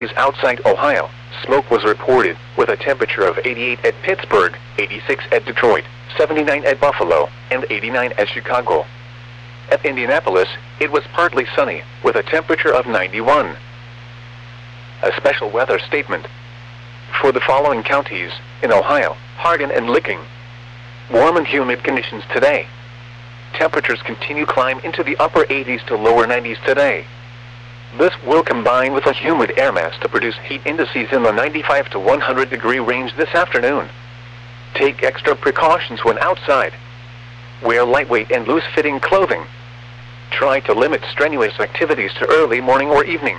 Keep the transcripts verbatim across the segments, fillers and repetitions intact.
outside Ohio, smoke was reported, with a temperature of eighty-eight at Pittsburgh, eighty-six at Detroit, seventy-nine at Buffalo, and eighty-nine at Chicago. At Indianapolis, it was partly sunny, with a temperature of ninety-one. A special weather statement. For the following counties, in Ohio, Hardin and Licking. Warm and humid conditions today. Temperatures continue climb into the upper eighties to lower nineties today. This will combine with a humid air mass to produce heat indices in the ninety-five to one hundred degree range this afternoon. Take extra precautions when outside. Wear lightweight and loose-fitting clothing. Try to limit strenuous activities to early morning or evening.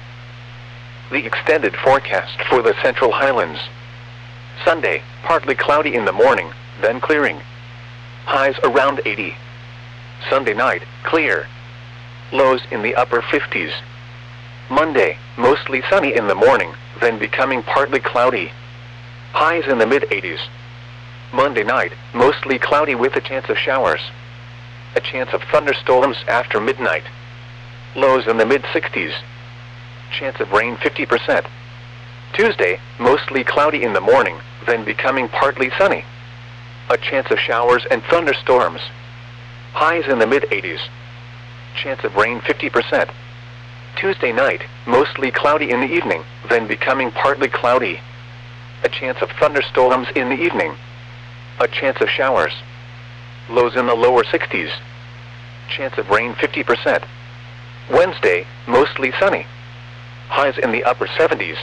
The extended forecast for the Central Highlands. Sunday, partly cloudy in the morning, then clearing. Highs around eighty. Sunday night, clear. Lows in the upper fifties. Monday, mostly sunny in the morning, then becoming partly cloudy. Highs in the mid-eighties. Monday night, mostly cloudy with a chance of showers. A chance of thunderstorms after midnight. Lows in the mid-sixties. Chance of rain fifty percent. Tuesday, mostly cloudy in the morning, then becoming partly sunny. A chance of showers and thunderstorms. Highs in the mid-eighties. Chance of rain fifty percent. Tuesday night, mostly cloudy in the evening, then becoming partly cloudy. A chance of thunderstorms in the evening. A chance of showers. Lows in the lower sixties. Chance of rain fifty percent. Wednesday, mostly sunny. Highs in the upper seventies.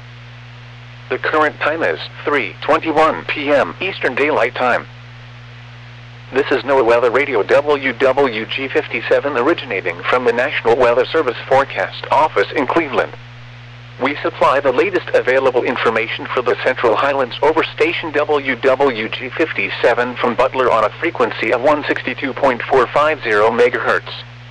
The current time is three twenty-one p m Eastern Daylight Time. This is NOAA Weather Radio W W G fifty-seven originating from the National Weather Service Forecast Office in Cleveland. We supply the latest available information for the Central Highlands over station W W G fifty-seven from Butler on a frequency of one sixty-two point four five zero megahertz.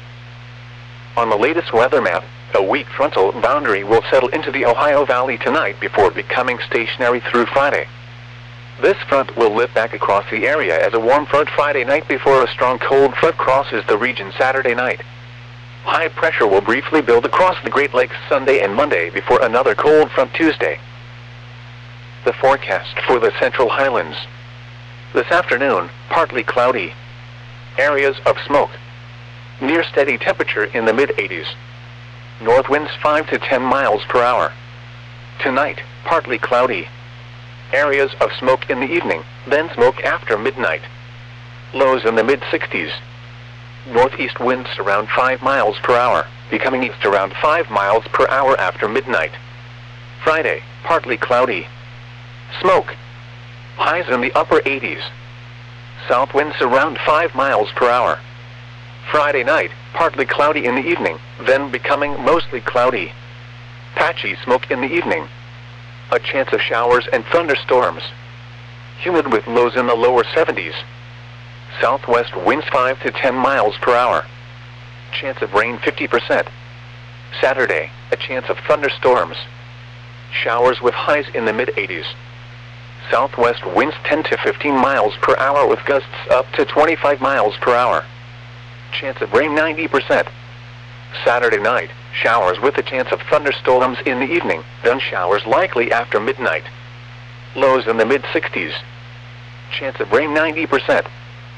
On the latest weather map, a weak frontal boundary will settle into the Ohio Valley tonight before becoming stationary through Friday. This front will lift back across the area as a warm front Friday night before a strong cold front crosses the region Saturday night. High pressure will briefly build across the Great Lakes Sunday and Monday before another cold front Tuesday. The forecast for the Central Highlands. This afternoon, partly cloudy. Areas of smoke. Near steady temperature in the mid-eighties. North winds five to ten miles per hour. Tonight, partly cloudy. Areas of smoke in the evening, then smoke after midnight. Lows in the mid-sixties. Northeast winds around five miles per hour, becoming east around five miles per hour after midnight. Friday, partly cloudy. Smoke. Highs in the upper eighties. South winds around five miles per hour. Friday night, partly cloudy in the evening, then becoming mostly cloudy. Patchy smoke in the evening. A chance of showers and thunderstorms. Humid with lows in the lower seventies. Southwest winds five to ten miles per hour. Chance of rain fifty percent. Saturday, a chance of thunderstorms. Showers with highs in the mid-eighties. Southwest winds ten to fifteen miles per hour with gusts up to twenty-five miles per hour. Chance of rain ninety percent. Saturday night, showers with a chance of thunderstorms in the evening, then showers likely after midnight. Lows in the mid-sixties. Chance of rain ninety percent.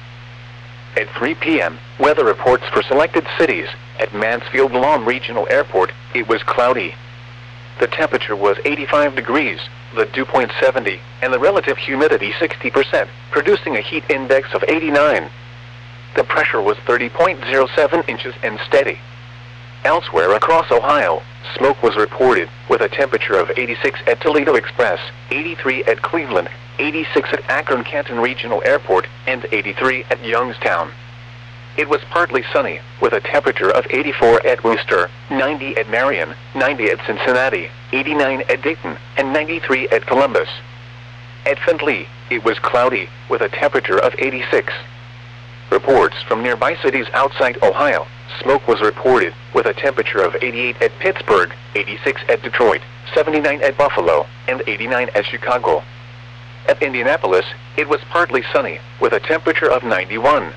At three p m, weather reports for selected cities. At Mansfield Lawn Regional Airport, it was cloudy. The temperature was eighty-five degrees, the dew point seventy, and the relative humidity sixty percent, producing a heat index of eighty-nine. The pressure was thirty point zero seven inches and steady. Elsewhere across Ohio, smoke was reported, with a temperature of eighty-six at Toledo Express, eighty-three at Cleveland, eighty-six at Akron-Canton Regional Airport, and eighty-three at Youngstown. It was partly sunny, with a temperature of eighty-four at Worcester, ninety at Marion, ninety at Cincinnati, eighty-nine at Dayton, and ninety-three at Columbus. At Findlay, it was cloudy, with a temperature of eighty-six. Reports from nearby cities outside Ohio, smoke was reported, with a temperature of eighty-eight at Pittsburgh, eighty-six at Detroit, seventy-nine at Buffalo, and eighty-nine at Chicago. At Indianapolis, it was partly sunny, with a temperature of ninety-one.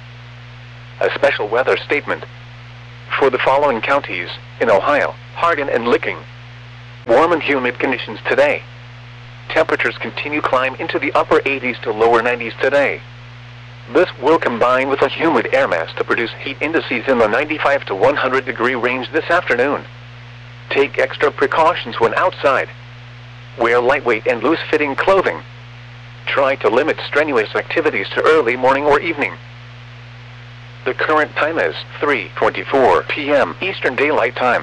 A special weather statement. For the following counties, in Ohio, Hardin and Licking. Warm and humid conditions today. Temperatures continue climb into the upper eighties to lower nineties today. This will combine with a humid air mass to produce heat indices in the ninety-five to one hundred degree range this afternoon. Take extra precautions when outside. Wear lightweight and loose-fitting clothing. Try to limit strenuous activities to early morning or evening. The current time is three twenty-four p m Eastern Daylight Time.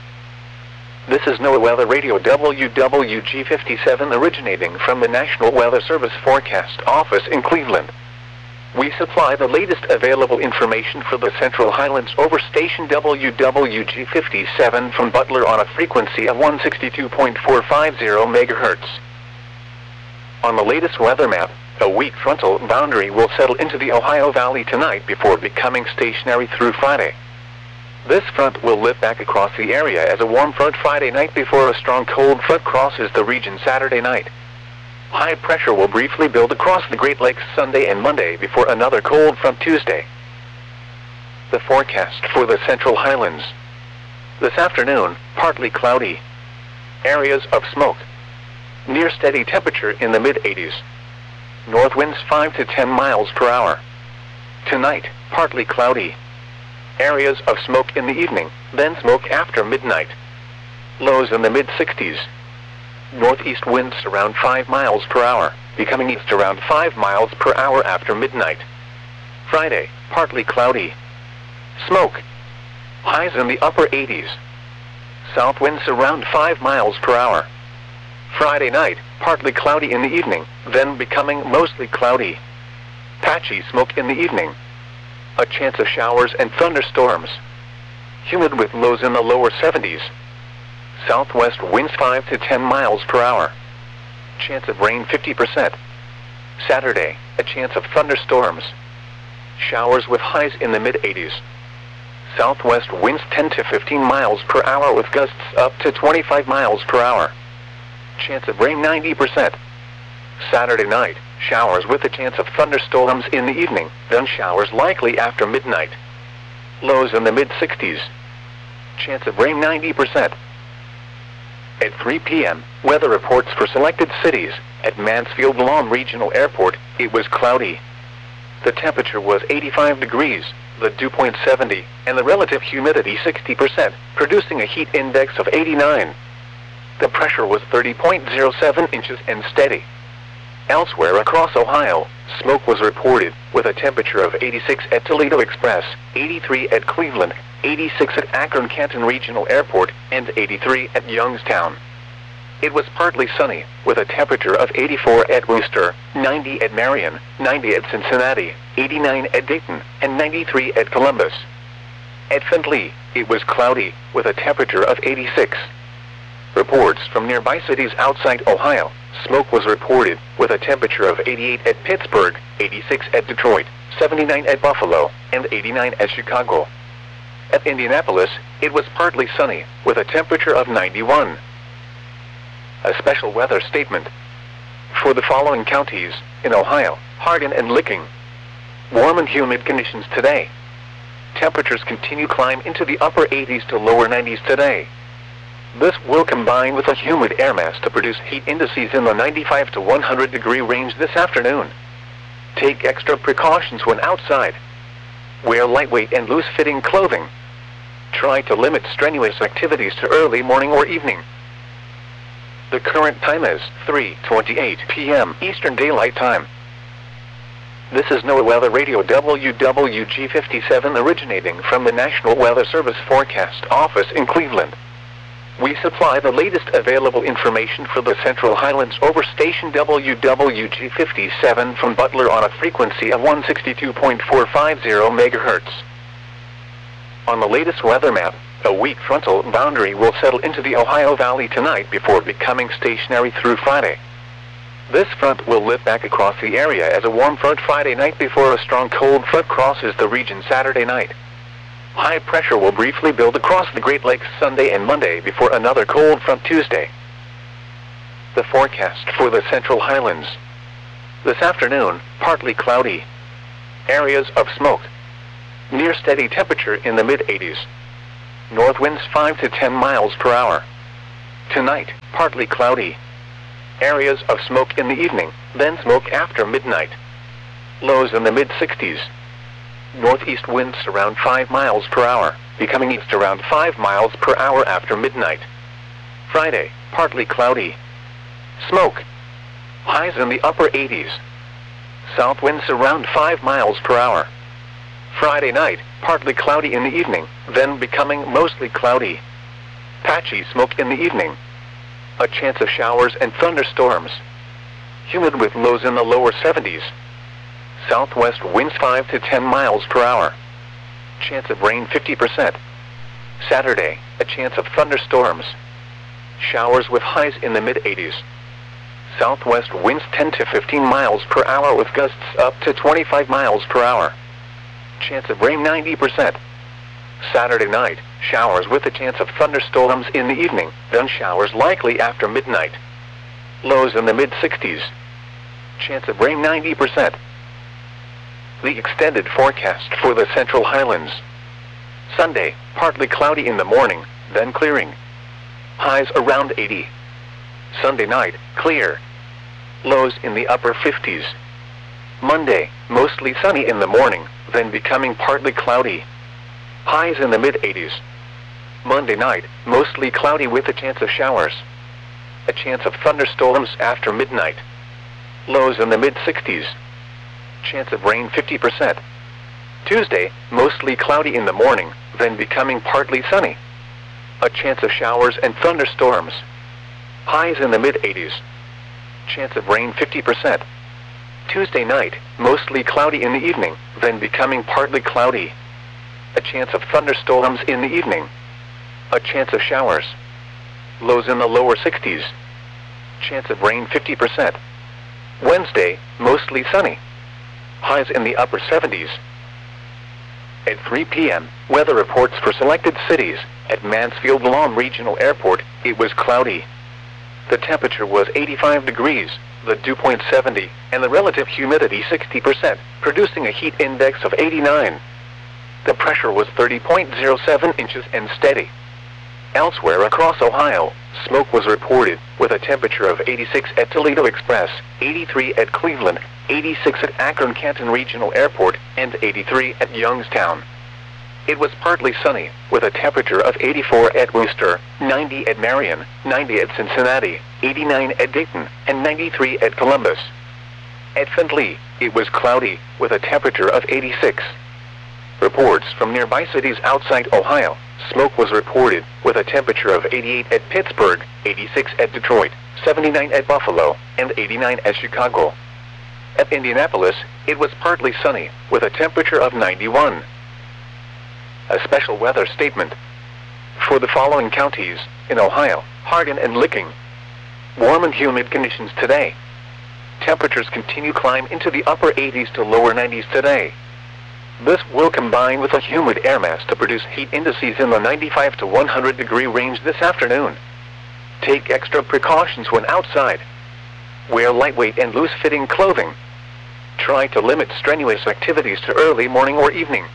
This is NOAA Weather Radio W W G fifty-seven originating from the National Weather Service Forecast Office in Cleveland. We supply the latest available information for the Central Highlands over station W W G fifty-seven from Butler on a frequency of one sixty-two point four five zero megahertz. On the latest weather map, a weak frontal boundary will settle into the Ohio Valley tonight before becoming stationary through Friday. This front will lift back across the area as a warm front Friday night before a strong cold front crosses the region Saturday night. High pressure will briefly build across the Great Lakes Sunday and Monday before another cold front Tuesday. The forecast for the Central Highlands. This afternoon, partly cloudy. Areas of smoke. Near steady temperature in the mid eighties. North winds five to ten miles per hour. Tonight, partly cloudy. Areas of smoke in the evening, then smoke after midnight. Lows in the mid sixties. Northeast winds around five miles per hour, becoming east around five miles per hour after midnight. Friday, partly cloudy. Smoke. Highs in the upper eighties. South winds around five miles per hour. Friday night, partly cloudy in the evening, then becoming mostly cloudy. Patchy smoke in the evening. A chance of showers and thunderstorms. Humid with lows in the lower seventies. Southwest winds five to ten miles per hour. Chance of rain fifty percent. Saturday, a chance of thunderstorms. Showers with highs in the mid eighties. Southwest winds ten to fifteen miles per hour with gusts up to twenty-five miles per hour. Chance of rain ninety percent. Saturday night, showers with a chance of thunderstorms in the evening, then showers likely after midnight. Lows in the mid sixties. Chance of rain ninety percent. At three p m, weather reports for selected cities. At Mansfield Lawn Regional Airport, it was cloudy. The temperature was eighty-five degrees, the dew point seventy, and the relative humidity sixty percent, producing a heat index of eighty-nine. The pressure was thirty point zero seven inches and steady. Elsewhere across Ohio, smoke was reported, with a temperature of eighty-six at Toledo Express, eighty-three at Cleveland, eighty-six at Akron-Canton Regional Airport, and eighty-three at Youngstown. It was partly sunny, with a temperature of eighty-four at Worcester, ninety at Marion, ninety at Cincinnati, eighty-nine at Dayton, and ninety-three at Columbus. At Findlay, it was cloudy, with a temperature of eighty-six. Reports from nearby cities outside Ohio, smoke was reported, with a temperature of eighty-eight at Pittsburgh, eighty-six at Detroit, seventy-nine at Buffalo, and eighty-nine at Chicago. At Indianapolis, it was partly sunny, with a temperature of ninety-one. A special weather statement. For the following counties, in Ohio, Hardin and Licking. Warm and humid conditions today. Temperatures continue climb into the upper eighties to lower nineties today. This will combine with a humid air mass to produce heat indices in the ninety-five to one hundred degree range this afternoon. Take extra precautions when outside. Wear lightweight and loose-fitting clothing. Try to limit strenuous activities to early morning or evening. The current time is three twenty-eight p m Eastern Daylight Time. This is NOAA Weather Radio W W G fifty-seven originating from the National Weather Service Forecast Office in Cleveland. We supply the latest available information for the Central Highlands over station W W G fifty-seven from Butler on a frequency of one sixty-two point four five zero megahertz. On the latest weather map, a weak frontal boundary will settle into the Ohio Valley tonight before becoming stationary through Friday. This front will lift back across the area as a warm front Friday night before a strong cold front crosses the region Saturday night. High pressure will briefly build across the Great Lakes Sunday and Monday before another cold front Tuesday. The forecast for the Central Highlands. This afternoon, partly cloudy. Areas of smoke. Near steady temperature in the mid eighties. North winds five to ten miles per hour. Tonight, partly cloudy. Areas of smoke in the evening, then smoke after midnight. Lows in the mid sixties. Northeast winds around five miles per hour, becoming east around five miles per hour after midnight. Friday, partly cloudy. Smoke. Highs in the upper eighties. South winds around five miles per hour. Friday night, partly cloudy in the evening, then becoming mostly cloudy. Patchy smoke in the evening. A chance of showers and thunderstorms. Humid with lows in the lower seventies. Southwest winds five to ten miles per hour. Chance of rain fifty percent. Saturday, a chance of thunderstorms. Showers with highs in the mid eighties. Southwest winds ten to fifteen miles per hour with gusts up to twenty-five miles per hour. Chance of rain ninety percent. Saturday night, showers with a chance of thunderstorms in the evening, then showers likely after midnight. Lows in the mid sixties. Chance of rain ninety percent. The extended forecast for the Central Highlands. Sunday, partly cloudy in the morning, then clearing. Highs around eighty. Sunday night, clear. Lows in the upper fifties. Monday, mostly sunny in the morning, then becoming partly cloudy. Highs in the mid eighties. Monday night, mostly cloudy with a chance of showers. A chance of thunderstorms after midnight. Lows in the mid sixties. Chance of rain fifty percent. Tuesday, mostly cloudy in the morning, then becoming partly sunny. A chance of showers and thunderstorms. Highs in the mid eighties. Chance of rain fifty percent. Tuesday night, mostly cloudy in the evening, then becoming partly cloudy. A chance of thunderstorms in the evening. A chance of showers. Lows in the lower sixties. Chance of rain fifty percent. Wednesday, mostly sunny. Highs in the upper seventies. At three p m, weather reports for selected cities. At Mansfield Lawn Regional Airport, it was cloudy. The temperature was eighty-five degrees, the dew point seventy, and the relative humidity sixty percent, producing a heat index of eighty-nine. The pressure was thirty point zero seven inches and steady. Elsewhere across Ohio, smoke was reported, with a temperature of eighty-six at Toledo Express, eighty-three at Cleveland, eighty-six at Akron-Canton Regional Airport, and eighty-three at Youngstown. It was partly sunny, with a temperature of eighty-four at Worcester, ninety at Marion, ninety at Cincinnati, eighty-nine at Dayton, and ninety-three at Columbus. At Findlay, it was cloudy, with a temperature of eighty-six. Reports from nearby cities outside Ohio, smoke was reported, with a temperature of eighty-eight at Pittsburgh, eighty-six at Detroit, seventy-nine at Buffalo, and eighty-nine at Chicago. At Indianapolis, it was partly sunny, with a temperature of ninety-one. A special weather statement. For the following counties, in Ohio, Hardin and Licking. Warm and humid conditions today. Temperatures continue climb into the upper eighties to lower nineties today. This will combine with a humid air mass to produce heat indices in the ninety-five to one hundred degree range this afternoon. Take extra precautions when outside. Wear lightweight and loose-fitting clothing. Try to limit strenuous activities to early morning or evening.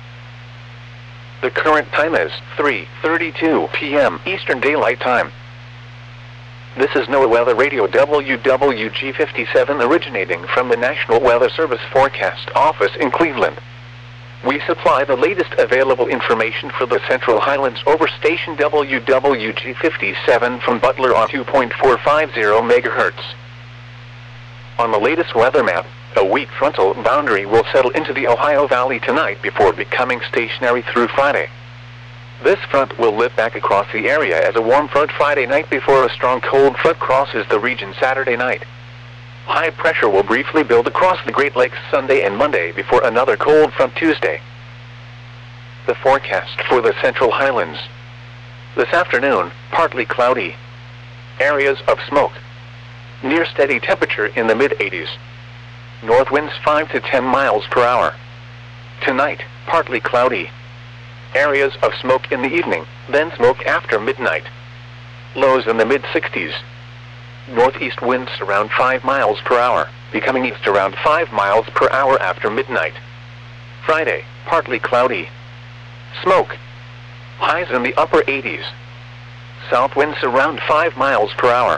The current time is three thirty-two p m Eastern Daylight Time. This is NOAA Weather Radio W W G fifty-seven originating from the National Weather Service Forecast Office in Cleveland. We supply the latest available information for the Central Highlands over station W W G fifty-seven from Butler on two point four five zero megahertz. On the latest weather map, a weak frontal boundary will settle into the Ohio Valley tonight before becoming stationary through Friday. This front will lift back across the area as a warm front Friday night before a strong cold front crosses the region Saturday night. High pressure will briefly build across the Great Lakes Sunday and Monday before another cold front Tuesday. The forecast for the Central Highlands. This afternoon, partly cloudy. Areas of smoke. Near steady temperature in the mid eighties. North winds five to ten miles per hour. Tonight, partly cloudy. Areas of smoke in the evening, then smoke after midnight. Lows in the mid sixties. Northeast winds around five miles per hour, becoming east around five miles per hour after midnight. Friday, partly cloudy. Smoke. Highs in the upper eighties. south winds around five miles per hour.